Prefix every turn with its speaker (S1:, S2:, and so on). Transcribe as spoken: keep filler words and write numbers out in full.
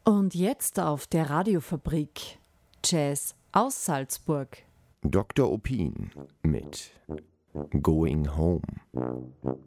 S1: Und jetzt auf der Radiofabrik Jazz aus Salzburg.
S2: Doktor Opin mit Going Home.